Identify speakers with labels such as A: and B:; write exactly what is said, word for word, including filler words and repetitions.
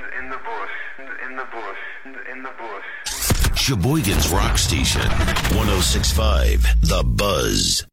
A: in the bush, in the bush, in the bush.
B: Sheboygan's Rock Station, one oh six point five, The Buzz.